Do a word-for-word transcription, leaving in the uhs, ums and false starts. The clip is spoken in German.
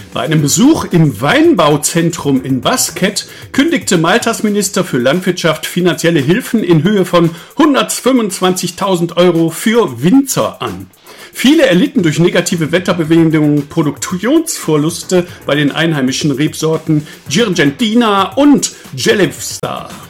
Bei einem Besuch im Weinbauzentrum in Basket kündigte Maltas Minister für Landwirtschaft finanzielle Hilfen in Höhe von hundertfünfundzwanzigtausend Euro für Winzer an. Viele erlitten durch negative Wetterbedingungen Produktionsverluste bei den einheimischen Rebsorten Girgendina und Gelevsa.